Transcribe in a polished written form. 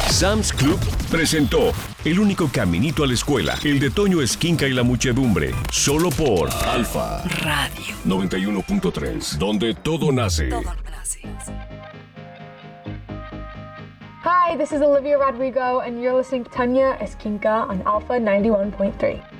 Sam's Club presentó El único caminito a la escuela, el de Toño Esquinca y la muchedumbre, solo por Alfa Radio 91.3, donde todo nace. Hi, this is Olivia Rodrigo, and you're listening to Tanya Esquinca on Alpha 91.3.